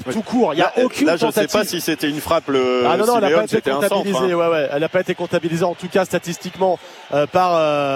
tout court. Il n'y a aucune là, je ne sais tentative. pas si c'était une frappe. Ah non, elle n'a pas été c'était comptabilisée. un centre, hein. Elle n'a pas été comptabilisée, en tout cas statistiquement par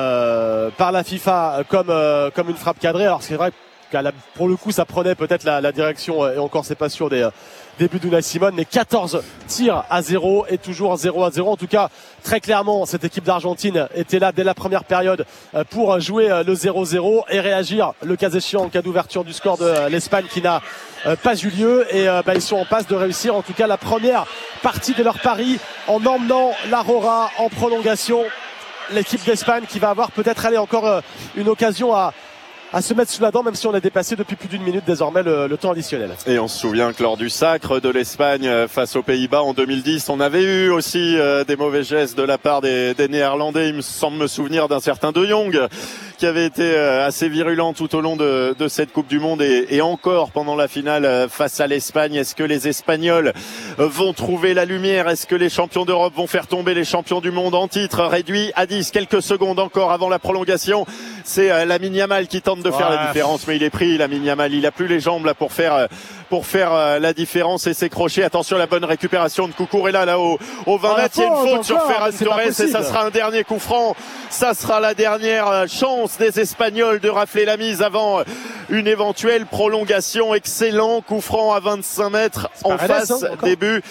la FIFA comme une frappe cadrée. Alors c'est vrai que pour le coup, ça prenait peut-être la direction, et encore c'est pas sûr des buts d'Unai Simon, mais 14 tirs à 0 et toujours 0-0. En tout cas, très clairement, cette équipe d'Argentine était là dès la première période pour jouer le 0-0 et réagir le cas échéant en cas d'ouverture du score de l'Espagne qui n'a pas eu lieu. Et ils sont en passe de réussir en tout cas la première partie de leur pari en emmenant l'Aurora en prolongation. L'équipe d'Espagne qui va avoir peut-être encore une occasion à se mettre sous la dent, même si on a dépassé depuis plus d'une minute désormais le temps additionnel. Et on se souvient que lors du sacre de l'Espagne face aux Pays-Bas en 2010, on avait eu aussi des mauvais gestes de la part des Néerlandais. Il me semble me souvenir d'un certain De Jong qui avait été assez virulent tout au long de cette Coupe du Monde et encore pendant la finale face à l'Espagne. Est-ce que les Espagnols vont trouver la lumière? Est-ce que les champions d'Europe vont faire tomber les champions du monde en titre? Réduit à 10, quelques secondes encore avant la prolongation. C'est Lamine Yamal qui tente de faire la différence, mais il est pris, Lamine Yamal. Il a plus les jambes là pour faire la différence et s'écrocher. Attention, la bonne récupération de Cucurella là au 20 mètres. Il y a une faute sur Ferran Torres et ça sera un dernier coup franc. Ça sera la dernière chance des Espagnols de rafler la mise avant une éventuelle prolongation. Excellent coup franc à 25 mètres en face des buts.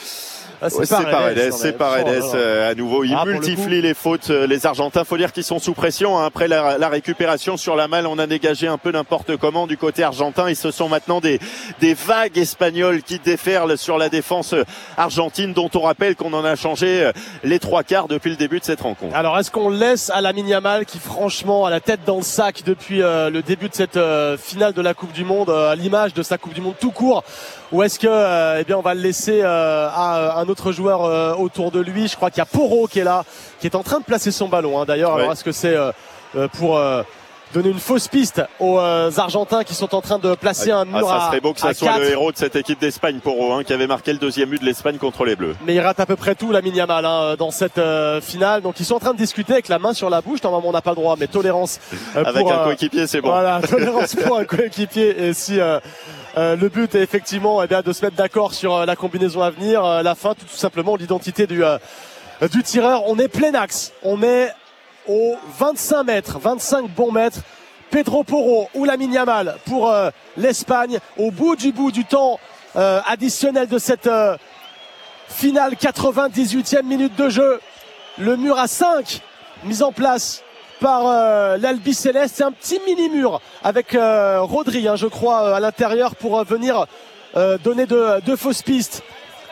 C'est Paredes à nouveau. Il multiplie les fautes. Les Argentins, faut dire qu'ils sont sous pression. Après la récupération sur la malle, on a dégagé un peu n'importe comment du côté argentin. Et ce sont maintenant des vagues espagnoles qui déferlent sur la défense argentine, dont on rappelle qu'on en a changé les 3/4 depuis le début de cette rencontre. Alors, est-ce qu'on laisse à Lamine Yamal, qui franchement a la tête dans le sac depuis le début de cette finale de la Coupe du Monde, à l'image de sa Coupe du Monde tout court, ou est-ce que on va le laisser à un autre joueur autour de lui? Je crois qu'il y a Porro qui est là, qui est en train de placer son ballon, d'ailleurs. Alors est-ce que c'est pour donner une fausse piste aux Argentins qui sont en train de placer un mur ça serait beau que ça soit 4. le héros de cette équipe d'Espagne, Porro, qui avait marqué le deuxième but de l'Espagne contre les Bleus. Mais il rate à peu près tout, Lamine Yamal, dans cette finale. Donc ils sont en train de discuter avec la main sur la bouche. Normalement on n'a pas le droit, mais tolérance avec un coéquipier, c'est bon. Voilà, tolérance pour un coéquipier. Et si le but est effectivement de se mettre d'accord sur la combinaison à venir, la fin, tout simplement l'identité du tireur. On est plein axe, on est aux 25 mètres, 25 bons mètres. Pedro Porro ou Lamine Yamal pour l'Espagne au bout du temps additionnel de cette finale. 98e minute de jeu, le mur à 5 mis en place par l'Albi Céleste. C'est un petit mini-mur avec Rodri, je crois, à l'intérieur pour venir donner de fausses pistes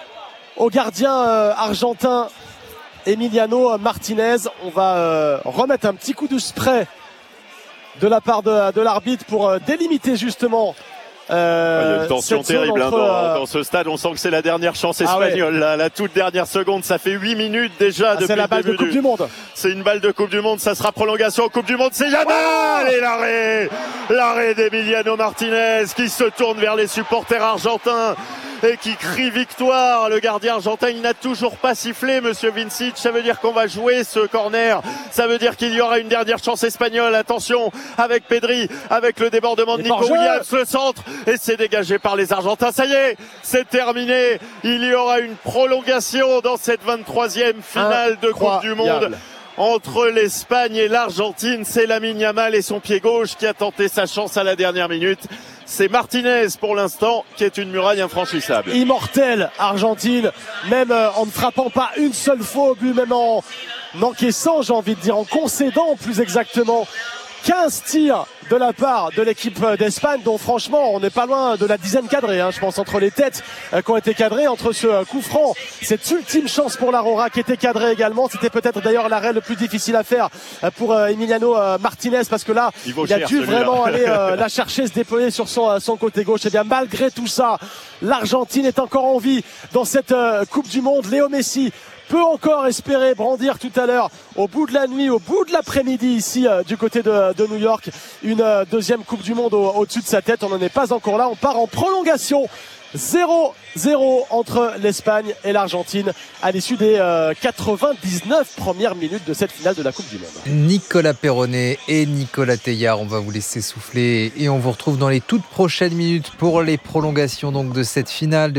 au gardien argentin Emiliano Martinez. On va remettre un petit coup de spray de la part de l'arbitre pour délimiter justement il y a une tension terrible dans ce stade. On sent que c'est la dernière chance espagnole, la toute dernière seconde. Ça fait 8 minutes déjà depuis c'est la balle de Coupe du Monde. C'est une balle de Coupe du Monde. Ça sera prolongation Coupe du Monde. C'est Yamal et l'arrêt d'Emiliano Martinez qui se tourne vers les supporters argentins et qui crie victoire. Le gardien argentin, il n'a toujours pas sifflé, monsieur Vincic. Ça veut dire qu'on va jouer ce corner. Ça veut dire qu'il y aura une dernière chance espagnole. Attention avec Pedri, avec le débordement de Nico Williams, le centre, et c'est dégagé par les Argentins. Ça y est, c'est terminé. Il y aura une prolongation dans cette 23e finale de Coupe du Monde entre l'Espagne et l'Argentine. C'est Lamine Yamal et son pied gauche qui a tenté sa chance à la dernière minute. C'est Martinez pour l'instant qui est une muraille infranchissable. Immortel Argentine, même en ne frappant pas une seule fois au but, même en encaissant, j'ai envie de dire, en concédant plus exactement 15 tirs de la part de l'équipe d'Espagne, dont franchement on n'est pas loin de la dizaine cadrée, je pense, entre les têtes qui ont été cadrées, entre ce coup franc, cette ultime chance pour l'Aurora qui était cadrée également. C'était peut-être d'ailleurs l'arrêt le plus difficile à faire pour Emiliano Martinez, parce que là il a dû vraiment aller la chercher, se déployer sur son côté gauche. Et bien malgré tout ça, l'Argentine est encore en vie dans cette Coupe du Monde. Léo Messi peut encore espérer brandir tout à l'heure, au bout de la nuit, au bout de l'après-midi ici du côté de New York, une deuxième Coupe du Monde au-dessus de sa tête. On n'en est pas encore là, on part en prolongation. 0-0 entre l'Espagne et l'Argentine à l'issue des 99 premières minutes de cette finale de la Coupe du Monde. Nicolas Perronnet et Nicolas Teillard, on va vous laisser souffler et on vous retrouve dans les toutes prochaines minutes pour les prolongations donc de cette finale.